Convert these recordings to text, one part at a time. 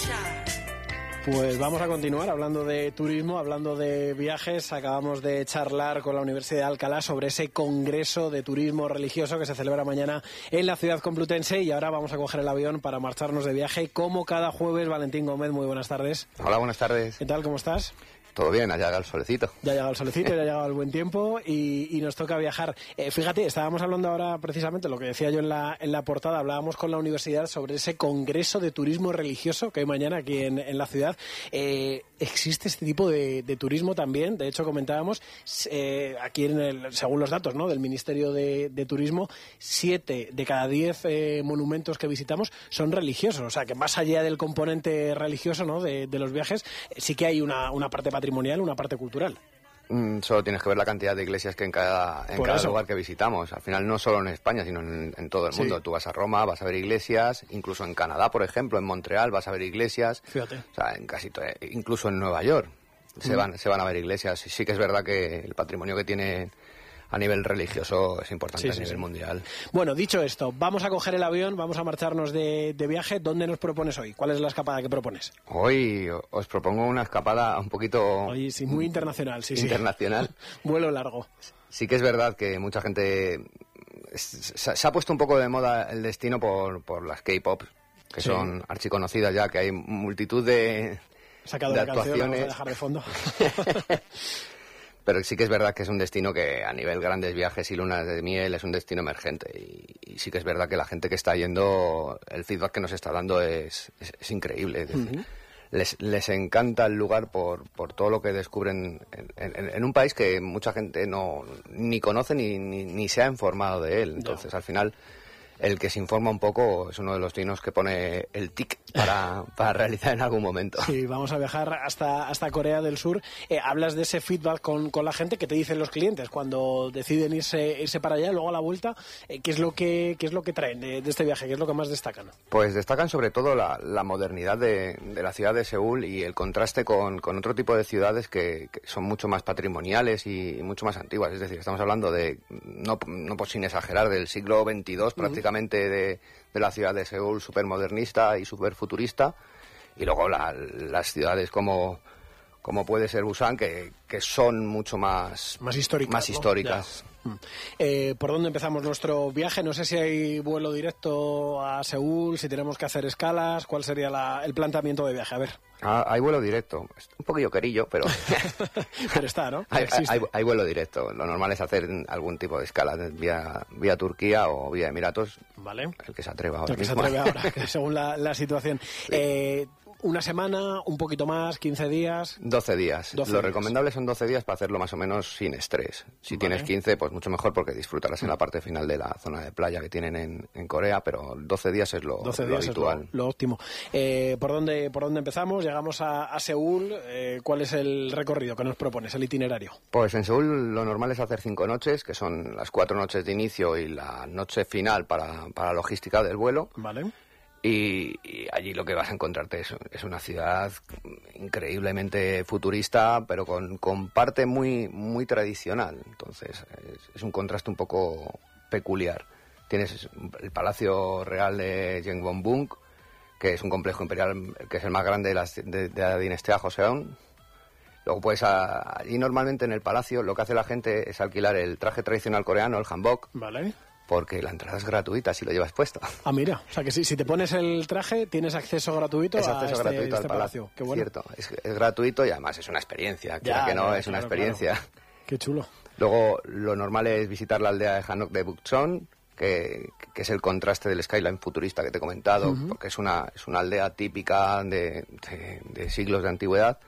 Pues vamos a continuar hablando de turismo, hablando de viajes. Acabamos de charlar con la Universidad de Alcalá sobre ese congreso de turismo religioso que se celebra mañana en la ciudad complutense, y ahora vamos a coger el avión para marcharnos de viaje como cada jueves. Valentín Gómez, muy buenas tardes. Hola, buenas tardes. ¿Qué tal? ¿Cómo estás? Todo bien, ha llegado el solecito. Ya ha llegado el solecito, ya ha llegado el buen tiempo y nos toca viajar. Fíjate, estábamos hablando ahora precisamente, lo que decía yo en la portada, hablábamos con la universidad sobre ese congreso de turismo religioso que hay mañana aquí en la ciudad. Existe este tipo de turismo también. De hecho, comentábamos, aquí según los datos, ¿no?, del Ministerio de Turismo, 7 de cada 10 monumentos que visitamos son religiosos. O sea, que más allá del componente religioso, ¿no?, de los viajes, sí que hay una parte patrimonial, una parte cultural. Solo tienes que ver la cantidad de iglesias que en cada lugar que visitamos. Al final, no solo en España, sino en todo el mundo. Sí. Tú vas a Roma, vas a ver iglesias, incluso en Canadá, por ejemplo, en Montreal vas a ver iglesias. Fíjate. O sea, en casi incluso en Nueva York se van a ver iglesias. Y sí que es verdad que el patrimonio que tiene a nivel religioso es importante, a nivel mundial. Bueno, dicho esto, vamos a coger el avión, vamos a marcharnos de viaje. ¿Dónde nos propones hoy? ¿Cuál es la escapada que propones? Hoy os propongo una escapada un poquito... Hoy sí, muy internacional, sí. Internacional. Vuelo largo. Sí que es verdad que mucha gente... Se ha puesto un poco de moda el destino por las K-pop, que son archiconocidas ya, que hay multitud de actuaciones. Vamos a dejar de fondo. Pero sí que es verdad que es un destino que a nivel grandes viajes y lunas de miel es un destino emergente, y sí que es verdad que la gente que está yendo, el feedback que nos está dando es increíble. Es decir, les encanta el lugar por todo lo que descubren en un país que mucha gente ni conoce ni se ha informado de él. Entonces, al final, el que se informa un poco es uno de los destinos que pone el tic para realizar en algún momento. Sí, vamos a viajar hasta Corea del Sur. Hablas de ese feedback con la gente. ¿Qué te dicen los clientes cuando deciden irse para allá, luego a la vuelta? ¿Qué es lo que traen de este viaje? ¿Qué es lo que más destacan? Pues destacan sobre todo la modernidad de la ciudad de Seúl y el contraste con otro tipo de ciudades que son mucho más patrimoniales y mucho más antiguas. Es decir, estamos hablando de, no por sin exagerar, del siglo XXII prácticamente, de la ciudad de Seúl, súper modernista y súper futurista, y luego las ciudades como puede ser Busan, que son mucho más históricas. ¿No? ¿Por dónde empezamos nuestro viaje? No sé si hay vuelo directo a Seúl, si tenemos que hacer escalas. ¿Cuál sería el planteamiento de viaje? A ver. Hay vuelo directo. Un poquillo querillo, pero... pero está, ¿no? Hay vuelo directo. Lo normal es hacer algún tipo de escala vía Turquía o vía Emiratos. Vale. El que se atreva ahora. Según la situación. Sí. ¿Una semana, un poquito más, 15 días? 12 días. Lo recomendable son 12 días para hacerlo más o menos sin estrés. Si tienes 15, pues mucho mejor, porque disfrutarás en la parte final de la zona de playa que tienen en Corea, pero 12 días es lo habitual. Es lo óptimo. ¿Por dónde empezamos? Llegamos a Seúl. ¿Cuál es el recorrido que nos propones, el itinerario? Pues en Seúl lo normal es hacer 5 noches, que son las 4 noches de inicio y la noche final para la logística del vuelo. Vale. Y allí lo que vas a encontrarte es una ciudad increíblemente futurista, pero con parte muy, muy tradicional. Entonces es un contraste un poco peculiar. Tienes el Palacio Real de Gyeongbokgung, que es un complejo imperial que es el más grande de la dinastía Joseon. Luego pues allí normalmente en el palacio lo que hace la gente es alquilar el traje tradicional coreano, el hanbok. Vale. Porque la entrada es gratuita si lo llevas puesto. Ah, mira, o sea que si te pones el traje tienes acceso gratuito gratuito al palacio. Qué bueno. Cierto, es gratuito y además es una experiencia. Es una experiencia. Claro. Qué chulo. Luego lo normal es visitar la aldea de Hanok de Bukchon, que es el contraste del skyline futurista que te he comentado, porque es una aldea típica de siglos de antigüedad.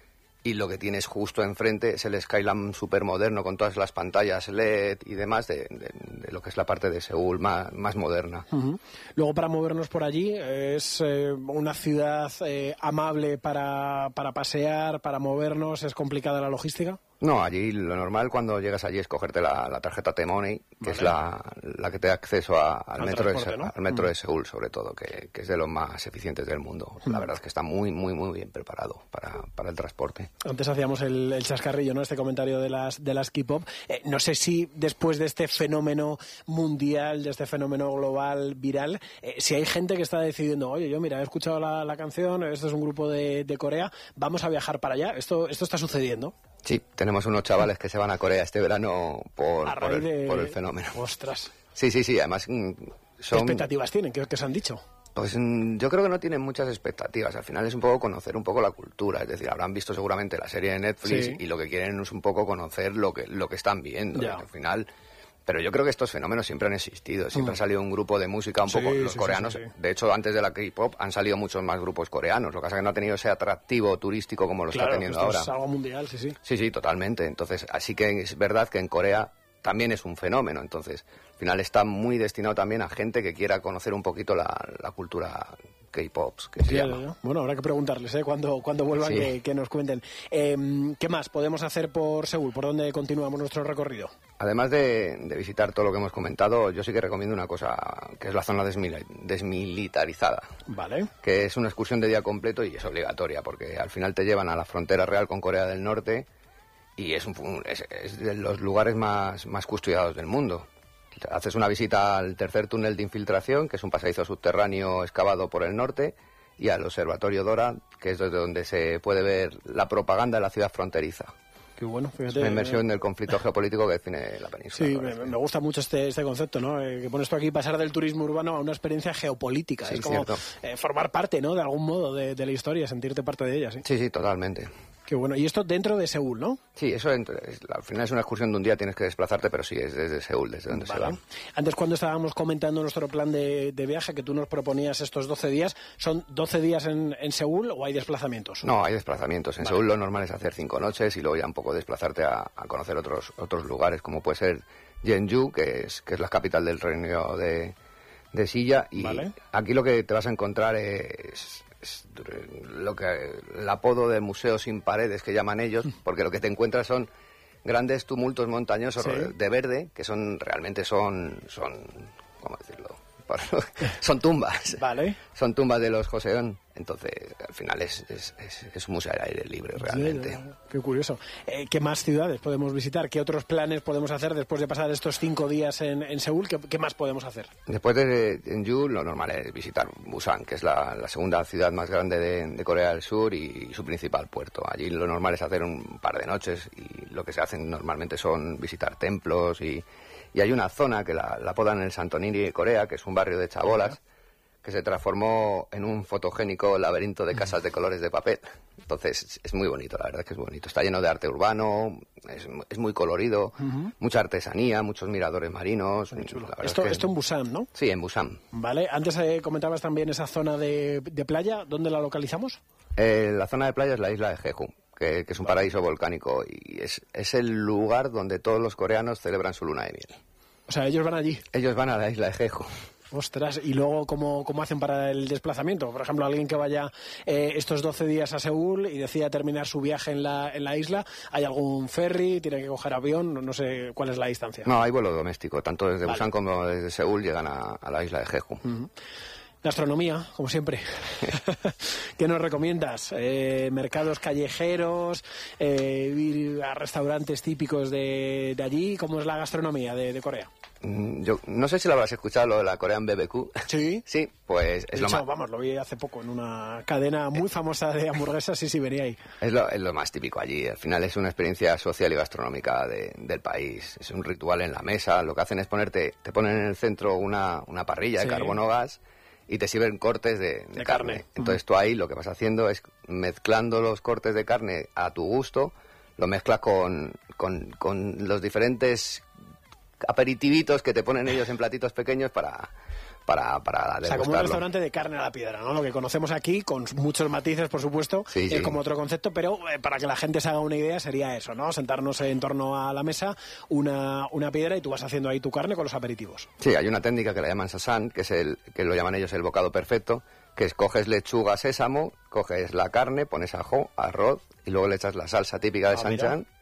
Y lo que tienes justo enfrente es el Skyline supermoderno con todas las pantallas LED y demás de lo que es la parte de Seúl más moderna. Luego, para movernos por allí, ¿es una ciudad amable para pasear, para movernos? ¿Es complicada la logística? No, allí lo normal cuando llegas allí es cogerte la tarjeta T-Money, que es la que te da acceso al metro, ¿no? Al metro de Seúl, sobre todo, que es de los más eficientes del mundo. La verdad es que está muy, muy, muy bien preparado para el transporte. Antes hacíamos el chascarrillo, ¿no? Este comentario de las K-pop. No sé si después de este fenómeno mundial, de este fenómeno global, viral, si hay gente que está decidiendo, oye, yo mira, he escuchado la canción, esto es un grupo de Corea, vamos a viajar para allá. Esto está sucediendo. Sí, tenemos unos chavales que se van a Corea este verano por el fenómeno. ¡Ostras! Sí, además ¿Qué expectativas tienen? ¿Qué os han dicho? Pues yo creo que no tienen muchas expectativas. Al final es un poco conocer un poco la cultura. Es decir, habrán visto seguramente la serie de Netflix y lo que quieren es un poco conocer lo que están viendo. Al final... Pero yo creo que estos fenómenos siempre han existido. Siempre ha salido un grupo de música un poco... Los coreanos, sí. De hecho, antes de la K-pop han salido muchos más grupos coreanos. Lo que pasa es que no ha tenido ese atractivo turístico como lo está teniendo ahora. Es algo mundial, sí. Sí, totalmente. Entonces, así que es verdad que en Corea también es un fenómeno. Entonces, al final está muy destinado también a gente que quiera conocer un poquito la cultura K-pops, que se llama. Bueno, habrá que preguntarles, cuando vuelvan que nos cuenten. ¿Qué más podemos hacer por Seúl? ¿Por dónde continuamos nuestro recorrido? Además de visitar todo lo que hemos comentado, yo sí que recomiendo una cosa, que es la zona desmilitarizada. Vale. Que es una excursión de día completo y es obligatoria, porque al final te llevan a la frontera real con Corea del Norte y es de los lugares más custodiados del mundo. Haces una visita al tercer túnel de infiltración, que es un pasadizo subterráneo excavado por el norte, y al Observatorio Dora, que es desde donde se puede ver la propaganda de la ciudad fronteriza. Qué bueno, fíjate. Es una inmersión del conflicto geopolítico que define la península. Sí, me gusta mucho este concepto, ¿no? Que pones tú aquí, pasar del turismo urbano a una experiencia geopolítica. Sí, es como formar parte, ¿no? De algún modo de la historia, sentirte parte de ella, ¿sí? Sí, totalmente. Qué bueno. Y esto dentro de Seúl, ¿no? Sí, eso al final es una excursión de un día, tienes que desplazarte, pero sí, es desde Seúl, desde donde se va. Antes, cuando estábamos comentando nuestro plan de viaje, que tú nos proponías estos 12 días, ¿son 12 días en Seúl o hay desplazamientos? No, hay desplazamientos. En Seúl lo normal es hacer 5 noches y luego ya un poco desplazarte a conocer otros lugares, como puede ser Jeonju, que es la capital del reino de Silla. Y aquí lo que te vas a encontrar es lo que el apodo de museo sin paredes que llaman ellos, porque lo que te encuentras son grandes tumultos montañosos de verde, que realmente son ¿cómo decirlo? Son tumbas. Vale. Son tumbas de los Joseon. Entonces, al final es un museo al aire libre, realmente. Ya. Qué curioso. ¿Qué más ciudades podemos visitar? ¿Qué otros planes podemos hacer después de pasar estos 5 días en Seúl? ¿Qué más podemos hacer? Después de Jeonju, lo normal es visitar Busan, que es la segunda ciudad más grande de Corea del Sur y su principal puerto. Allí lo normal es hacer un par de noches y lo que se hacen normalmente son visitar templos y hay una zona que la apodan el Santonini de Corea, que es un barrio de chabolas, que se transformó en un fotogénico laberinto de casas de colores de papel. Entonces es muy bonito, la verdad es que es bonito. Está lleno de arte urbano, es muy colorido, mucha artesanía, muchos miradores marinos. Esto en Busan, ¿no? Sí, en Busan. Vale, antes comentabas también esa zona de playa, ¿dónde la localizamos? La zona de playa es la isla de Jeju, que es un paraíso volcánico y es el lugar donde todos los coreanos celebran su luna de miel. O sea, ellos van allí. Ellos van a la isla de Jeju. Ostras, y luego, ¿cómo hacen para el desplazamiento? Por ejemplo, alguien que vaya estos 12 días a Seúl y decida terminar su viaje en la isla, ¿hay algún ferry? ¿Tiene que coger avión? No sé cuál es la distancia. No, hay vuelo doméstico. Tanto desde Busan como desde Seúl llegan a la isla de Jeju. Gastronomía, como siempre. ¿Qué nos recomiendas? ¿Mercados callejeros? ¿Ir a restaurantes típicos de allí? ¿Cómo es la gastronomía de Corea? Yo no sé si lo habrás escuchado, lo de la Korean BBQ. Sí. Sí, pues es lo vi hace poco en una cadena muy famosa de hamburguesas, sí, venía ahí. Es lo más típico allí. Al final es una experiencia social y gastronómica del país. Es un ritual en la mesa. Lo que hacen es te ponen en el centro una parrilla de carbón o gas y te sirven cortes de carne. Entonces tú ahí lo que vas haciendo es mezclando los cortes de carne a tu gusto, lo mezclas con los diferentes aperitivitos que te ponen ellos en platitos pequeños para degustarlo. O sea, como un restaurante de carne a la piedra, ¿no? Lo que conocemos aquí, con muchos matices, por supuesto, es como otro concepto, pero para que la gente se haga una idea sería eso, ¿no? Sentarnos en torno a la mesa, una piedra y tú vas haciendo ahí tu carne con los aperitivos. Sí, hay una técnica que la llaman sasan, que lo llaman ellos el bocado perfecto, que es coges lechuga, sésamo, coges la carne, pones ajo, arroz y luego le echas la salsa típica de Sanchan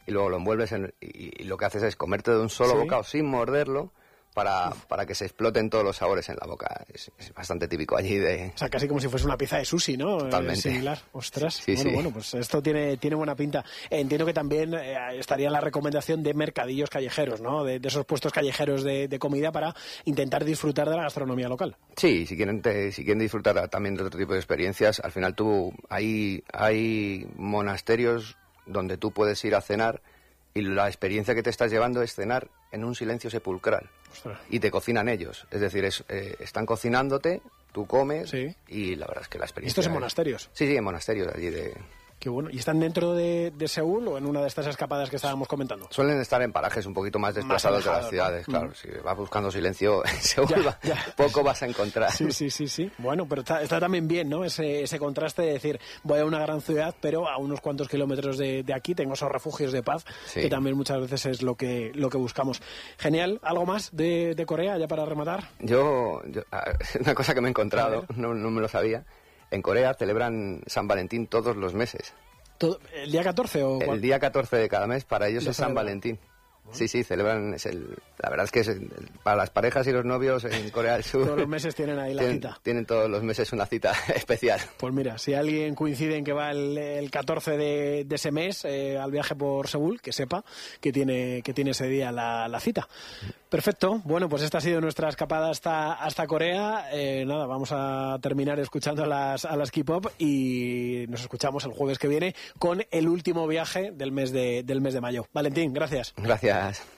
y luego lo envuelves y lo que haces es comerte de un solo bocado sin morderlo para que se exploten todos los sabores en la boca. Es bastante típico allí de... O sea, casi como si fuese una pieza de sushi, ¿no? Totalmente. Similar. Ostras. Sí, bueno, pues esto tiene buena pinta. Entiendo que también estaría la recomendación de mercadillos callejeros, ¿no? De esos puestos callejeros de comida para intentar disfrutar de la gastronomía local. Sí, si quieren disfrutar también de otro tipo de experiencias, al final hay monasterios donde tú puedes ir a cenar y la experiencia que te estás llevando es cenar en un silencio sepulcral. Ostras. Y te cocinan ellos. Es decir, están cocinándote, tú comes y la verdad es que la experiencia... ¿Estos en monasterios? Sí, en monasterios allí de... Qué bueno. ¿Y están dentro de Seúl o en una de estas escapadas que estábamos comentando? Suelen estar en parajes un poquito más desplazados de las ciudades, ¿no? Claro. Si vas buscando silencio, en Seúl poco vas a encontrar. Sí. Bueno, pero está también bien, ¿no? Ese contraste de decir, voy a una gran ciudad, pero a unos cuantos kilómetros de aquí tengo esos refugios de paz, que también muchas veces es lo que buscamos. Genial. ¿Algo más de Corea, ya para rematar? Yo una cosa que me he encontrado, no me lo sabía. En Corea celebran San Valentín todos los meses. ¿El día 14 o cuál? El día 14 de cada mes para ellos es San Valentín. Sí, celebran. La verdad es que para las parejas y los novios en Corea del Sur. Todos los meses tienen ahí la cita. Tienen todos los meses una cita especial. Pues mira, si alguien coincide en que va el 14 de ese mes al viaje por Seúl, que sepa que tiene ese día la cita. Perfecto. Bueno, pues esta ha sido nuestra escapada hasta Corea. Nada, vamos a terminar escuchando a las K-pop y nos escuchamos el jueves que viene con el último viaje del mes de mayo. Valentín, gracias. Gracias.